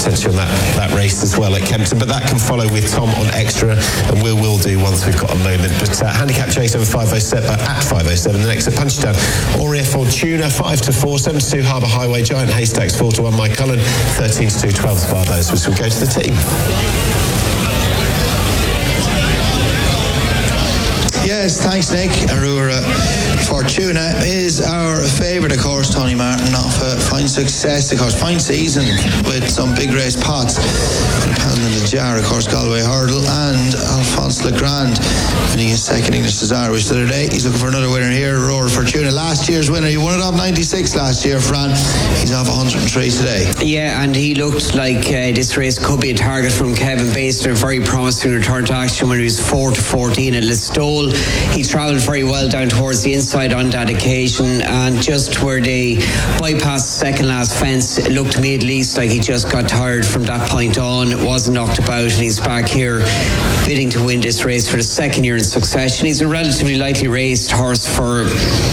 potentially on that race as well at Kempton. But that can follow with Tom on extra, and we'll do once we've got a moment. But handicap chase over 507 at 507. The next at Punchestown, Aurea Fortuna 5-4, 7-2 Harbour Highway, Giant Haystacks 4-1 Mike Cullen, 13-2 12 Spardos, which will go to the team. Yes, thanks Nick. Aurora Fortuna is our favourite, of course. Tony Martin off a fine success, of course, fine season with some big race pots. Pound in the jar, of course, Galway Hurdle, and Alphonse Legrand winning his second English Desire, which today he's looking for another winner here. Aurora Fortuna, last year's winner, he won it off 96 last year, Fran. He's off 103 today. Yeah, and he looked like this race could be a target from Kevin Baster. Very promising return to action when he was 4-14 at Listowel. He travelled very well down towards the inside on that occasion, and just where they bypassed the second last fence, it looked to me at least like he just got tired from that point on. It wasn't knocked about, and he's back here bidding to win this race for the second year in succession. He's a relatively lightly raced horse for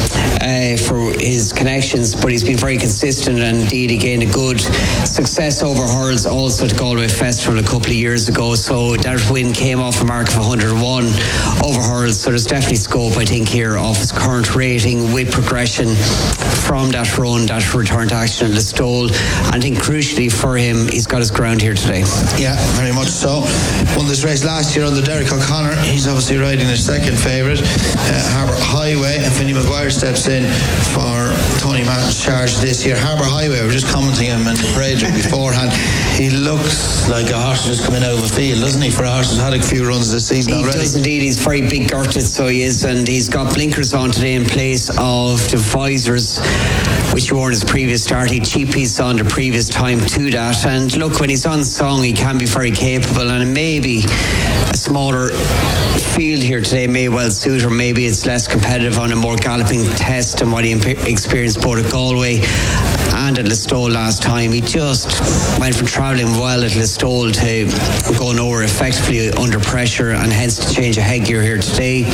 his connections, but he's been very consistent, and indeed he gained a good success over hurdles also to Galway Festival a couple of years ago, so that win came off a mark of 101 over hurdles. So there's definitely scope, I think, here of his current rating with progression from that run, that return to action at Listowel. And I think crucially for him, he's got his ground here today. Yeah, very much so. Won this race last year under Derek O'Connor. He's obviously riding his second favourite, Harbour Highway, and Finny Maguire steps in for Tony Martin's charge this year. Harbour Highway, we were just commenting him in the parade beforehand. He looks like a horse just coming out of a field, doesn't he, for a horse that's had a few runs this season already? He does indeed. He's very big girted, so he is, and he's got blinkers on today in place of the visors which he wore in his previous start. He cheap piece on the previous time to that, and look, when he's on song he can be very capable, and maybe a smaller field here today may well suit, or maybe it's less competitive on a more galloping test than what he experienced both at Galway and at Listowel last time. He just went from travelling well at Listowel to going over effectively under pressure, and hence the change of headgear here today.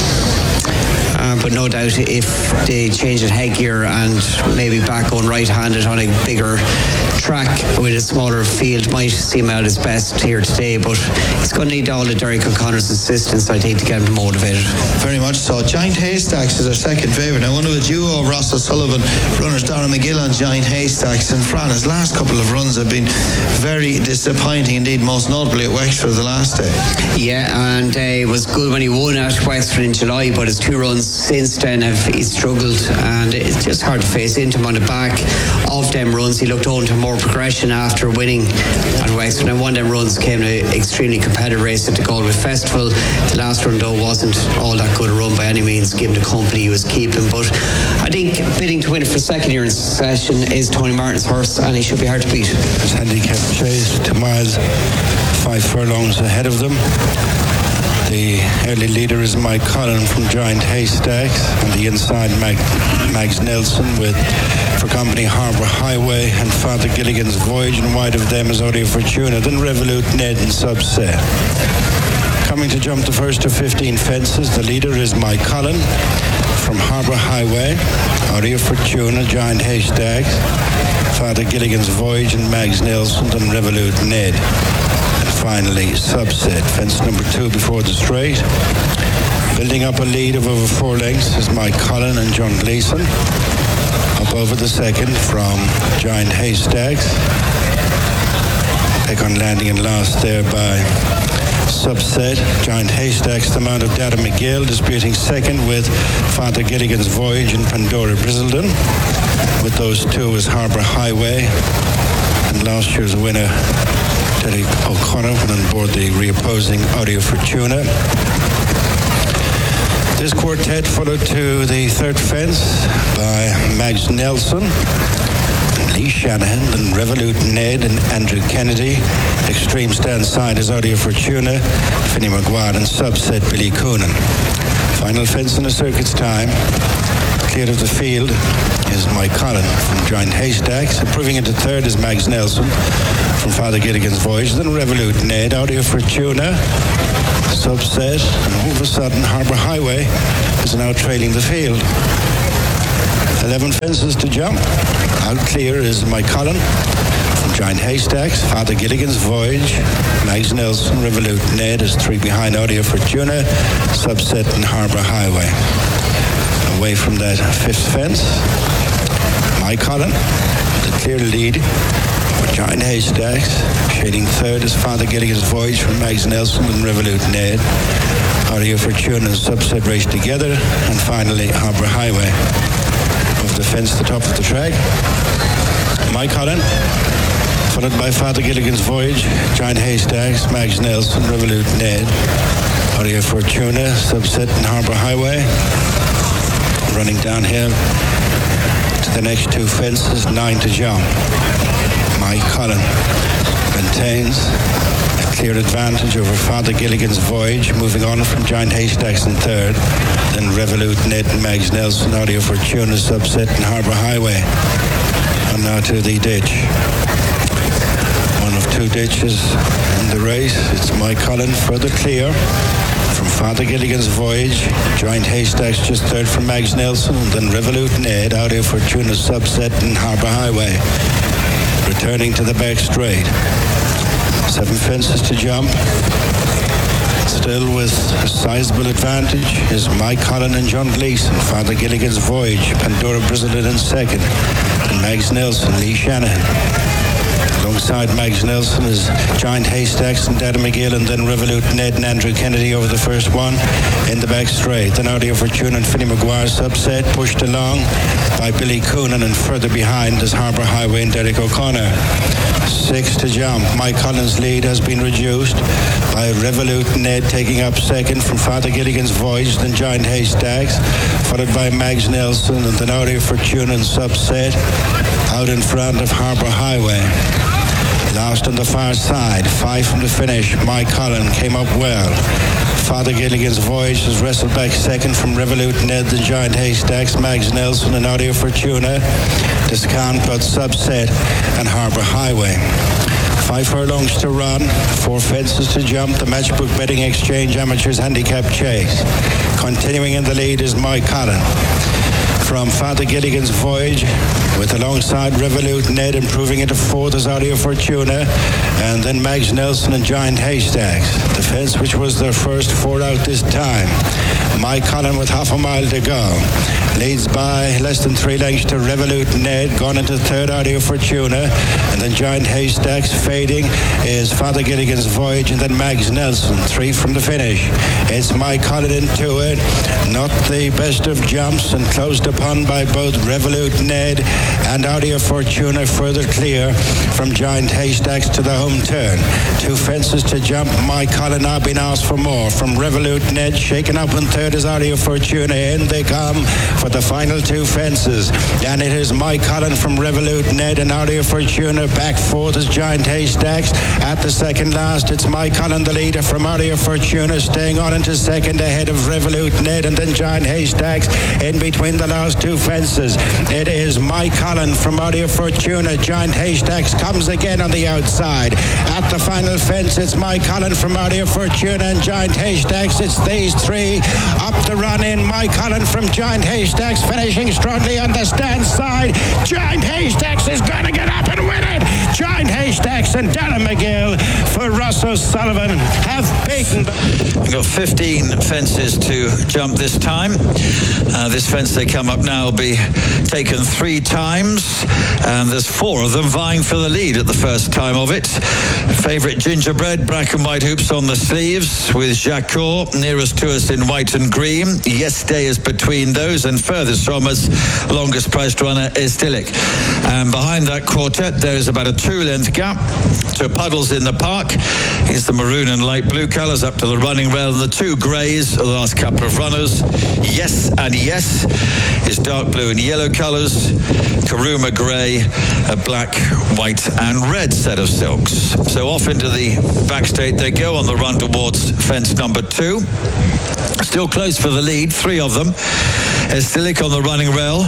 But no doubt if they change at headgear and maybe back on right-handed on a bigger track with a smaller field, might seem out his best here today, but he's going to need all of Derek O'Connor's assistance, I think, to get him motivated. Very much so. Giant Haystacks is our second favourite. Now, one of the duo of Ross O'Sullivan, runners Dara McGill on Giant Haystacks, and Fran, his last couple of runs have been very disappointing indeed, most notably at Wexford the last day. Yeah, and it was good when he won at Wexford in July, but his two runs since then he's struggled, and it's just hard to face into him on the back of them runs. He looked on to more progression after winning at Wexford, and one of them runs came to an extremely competitive race at the Galway Festival. The last run though wasn't all that good a run by any means, given the company he was keeping, but I think bidding to win it for second year in succession is Tony Martin's horse, and he should be hard to beat. His handicap chase, 2 miles 5 furlongs ahead of them. The early leader is Mike Cullen from Giant Haystacks. On the inside, Mags Nelson for company Harbour Highway and Father Gilligan's Voyage, and wide of them is Aurea Fortuna, then Revolute, Ned and Subset. Coming to jump the first of 15 fences, the leader is Mike Cullen from Harbour Highway, Aurea Fortuna, Giant Haystacks, Father Gilligan's Voyage and Mags Nelson, then Revolute, Ned. Finally, Subset, fence number 2 before the straight. Building up a lead of over 4 lengths is Mike Cullen and John Gleeson. Up over the second from Giant Haystacks. Pick on landing and lost there by Subset. Giant Haystacks, the mount of Dara McGill, disputing second with Father Gilligan's Voyage and Pandora Brissenden. With those two is Harbour Highway, and last year's winner Derek O'Connor went on board the reopposing Aurea Fortuna. This quartet followed to the third fence by Mags Nelson, Lee Shanahan, and Revolute Ned and Andrew Kennedy. Extreme stand side is Aurea Fortuna, Finny Maguire, and Subset Billy Coonan. Final fence in the circuit's time. Clear of the field is Mike Cullen from Giant Haystacks. Improving into third is Mags Nelson from Father Gilligan's Voyage. Then Revolute Ned, Aurea Fortuna, Subset, and all of a sudden Harbour Highway is now trailing the field. 11 fences to jump. Out clear is Mike Cullen from from Giant Haystacks, Father Gilligan's Voyage, Mags Nelson, Revolut Ned is 3 behind Audio Fortuna, Subset and Harbour Highway. Away from that fifth fence, Mike Holland, the clear lead for Giant Haystacks. Shading third is Father Gilligan's Voyage from Mags Nelson and Revolut Ned. Audio Fortuna and Subset race together, and finally Harbour Highway. Off the fence, the top of the track, Mike Holland, followed by Father Gilligan's Voyage, Giant Haystacks, Mags Nelson, Revolut Ned. Audio Fortuna, Subset and Harbour Highway. Running downhill to the next two fences, 9 to jump. Mike Holland maintains a clear advantage over Father Gilligan's Voyage, moving on from Giant Haystacks in third, then Revolut Ned and Mags Nelson, Audio Fortuna, Subset and Harbour Highway. And now to the ditch. One of two ditches in the race. It's Mike Holland further clear from Father Gilligan's Voyage, Giant Haystacks just third from Mags Nelson, and then Revolut Ned, Audio Fortuna, Subset and Harbour Highway. Returning to the back straight. 7 fences to jump. Still with a sizable advantage is Mike Holland and John Gleeson. Father Gilligan's Voyage, Pandora Brazilin in second, and Mags Nelson, Lee Shanahan. Alongside Mags Nelson is Giant Haystacks and Dada McGill, and then Revolut Ned and Andrew Kennedy over the first one in the back straight. Then Audio Fortuna and Finney Maguire Subset pushed along by Billy Coonan, and further behind is Harbour Highway and Derek O'Connor. 6 to jump. Mike Holland's lead has been reduced by Revolut Ned taking up second from Father Gilligan's Voyage, then Giant Haystacks, followed by Mags Nelson, and then Audio Fortuna and Subset out in front of Harbour Highway. Last on the far side, 5 from the finish, Mike Holland came up well. Father Gilligan's Voyage has wrestled back second from Revolut Ned, the Giant Haystacks, Mags Nelson and Audio Fortuna, Discount Blood Subset and Harbour Highway. 5 furlongs to run, 4 fences to jump, the Matchbook Betting Exchange Amateurs Handicap Chase. Continuing in the lead is Mike Holland from Father Gilligan's Voyage, with alongside Revolut Ned improving into fourth as Audio Fortuna, and then Mags Nelson and Giant Haystacks. The fence, which was their first 4 out this time. Mike Holland with half a mile to go. Leads by less than 3 lengths to Revolut Ned, gone into third Audio Fortuna, and then Giant Haystacks. Fading is Father Gilligan's Voyage, and then Mags Nelson, 3 from the finish. It's Mike Holland into it. Not the best of jumps, and closed upon by both Revolut Ned and Audio Fortuna, further clear from Giant Haystacks to the home turn. 2 fences to jump. Mike Holland now been asked for more from Revolut Ned. Shaken up in third is Audio Fortuna. In they come for the final 2 fences, and it is Mike Holland from Revolut Ned and Audio Fortuna. Back fourth is Giant Haystacks. At the second last, it's Mike Holland, the leader from Audio Fortuna, staying on into second ahead of Revolut Ned, and then Giant Haystacks in between the last 2 fences. It is Mike Holland from Audio Fortuna. Giant Haystacks comes again on the outside. At the final fence, it's Mike Holland from Audio Fortuna and Giant Haystacks. It's these 3 up the run in. Mike Holland from Giant Haystacks finishing strongly on the stand side. Giant Haystacks is going to get up and win it. Giant Haystacks and Dada McGill for Ross O'Sullivan have beaten. We've got 15 fences to jump this time. This fence they come up now will be taken 3 times, and there's 4 of them vying for the lead at the first time of it. Favourite Gingerbread, black and white hoops on the sleeves, with Jacquot nearest to us in white and green. Yes Day is between those, and furthest from us, longest priced runner is Tillich. And behind that quartet, there is about a 2-length gap to Puddles in the Park. Here's the maroon and light blue colours up to the running rail, and the 2 greys are the last couple of runners. Yes and Yes is dark blue and yellow colours. Karuma grey, a black, white and red set of silks. So off into the back straight they go on the run towards fence number 2. Still close for the lead, 3 of them. Tillich on the running rail,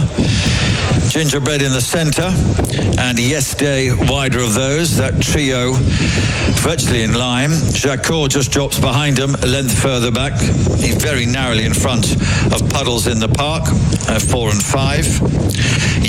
Gingerbread in the centre, and Yes Day wider of those. That trio virtually in line. Jacquot just drops behind him, a length further back. He's very narrowly in front of Puddles in the Park, 4 and 5.